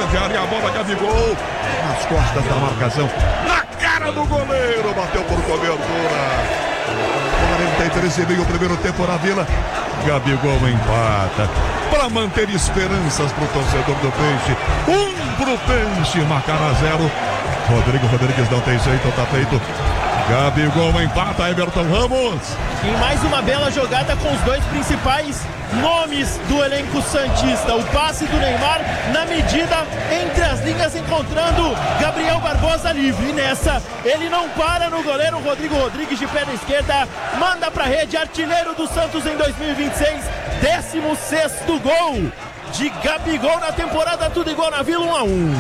grande área, a bola Gabigol nas costas da marcação, na cara do goleiro, bateu por cobertura. 43,5 o primeiro tempo na Vila. Gabigol empata para manter esperanças pro torcedor do Peixe. 1 pro Peixe, marcar a 0. Rodrigo Rodrigues não tem jeito, tá feito. Gabigol empata, Everton Ramos. Em mais uma bela jogada com os dois principais nomes do elenco santista. O passe do Neymar na medida entre as linhas, encontrando Gabriel Barbosa livre. E nessa, ele não para no goleiro. Rodrigo Rodrigues de perna esquerda manda pra rede. Artilheiro do Santos em 2026. 16º gol de Gabigol na temporada. Tudo igual na Vila, 1-1.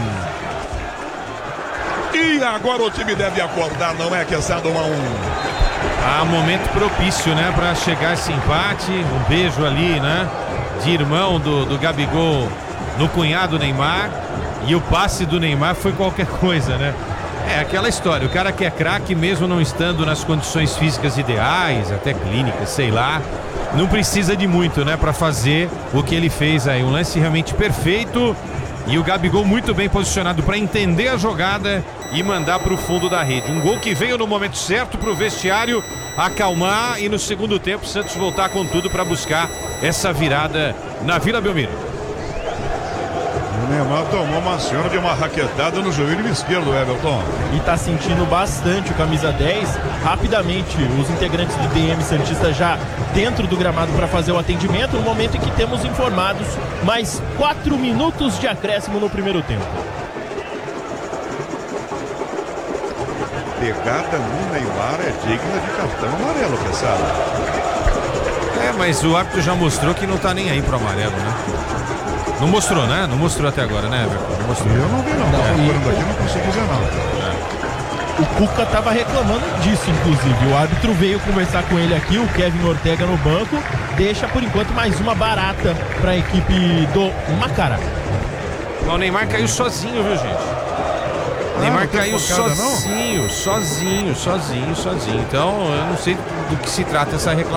E agora o time deve acordar, não é que é sendo 1-1. Momento propício, né, para chegar esse empate. Um beijo ali, né, de irmão do Gabigol no cunhado Neymar. E o passe do Neymar foi qualquer coisa, né? É aquela história, o cara que é craque, mesmo não estando nas condições físicas ideais, até clínicas, sei lá, não precisa de muito, né, para fazer o que ele fez aí. Um lance realmente perfeito. E o Gabigol muito bem posicionado para entender a jogada e mandar para o fundo da rede. Um gol que veio no momento certo para o vestiário acalmar e no segundo tempo o Santos voltar com tudo para buscar essa virada na Vila Belmiro. O Neymar tomou uma senhora de uma raquetada no joelho esquerdo, Everton. E tá sentindo bastante o camisa 10. Rapidamente, os integrantes do DM Santista já dentro do gramado para fazer o atendimento, no momento em que temos informados mais 4 minutos de acréscimo no primeiro tempo. Pegada no Neymar é digna de cartão amarelo, pessoal. Mas o árbitro já mostrou que não tá nem aí pro amarelo, né? Não mostrou, né? Não mostrou até agora, né, Everton? Não mostrou. Eu não vi, não. Procurando aqui, não consigo ver, não. O Cuca estava reclamando disso, inclusive. O árbitro veio conversar com ele aqui, o Kevin Ortega no banco. Deixa, por enquanto, mais uma barata para a equipe do Macará. O Neymar caiu sozinho, viu, gente? O Neymar caiu sozinho. Então, eu não sei do que se trata essa reclamação.